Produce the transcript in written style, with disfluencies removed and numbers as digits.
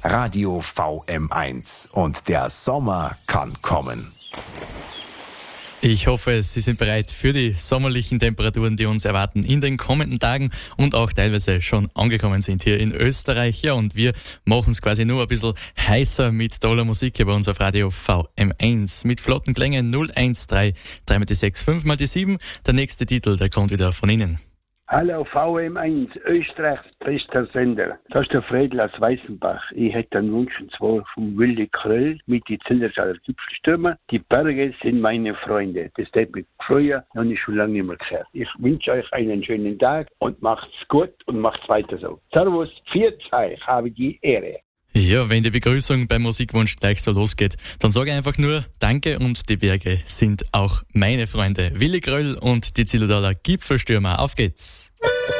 Radio VM1 und der Sommer kann kommen. Ich hoffe, Sie sind bereit für die sommerlichen Temperaturen, die uns erwarten in den kommenden Tagen und auch teilweise schon angekommen sind hier in Österreich. Ja, und wir machen es quasi nur ein bisschen heißer mit toller Musik hier bei uns auf Radio VM1. Mit flotten Klängen 013, 3 mal die 6, 5 mal die 7. Der nächste Titel, der kommt wieder von Ihnen. Hallo VM1, Österreichs bester Sender. Das ist der Fredl aus Weißenbach. Ich hätte einen Wunsch, und zwar von Willy Kröll mit die Zillertaler Gipfelstürmer. Die Berge sind meine Freunde. Das hat mich früher noch nicht schon lange nicht mehr gehört. Ich wünsche euch einen schönen Tag und macht's gut und macht's weiter so. Servus, viert euch, habe die Ehre. Ja, wenn die Begrüßung beim Musikwunsch gleich so losgeht, dann sage ich einfach nur Danke und die Berge sind auch meine Freunde. Willy Kröll und die Zillertaler Gipfelstürmer. Auf geht's!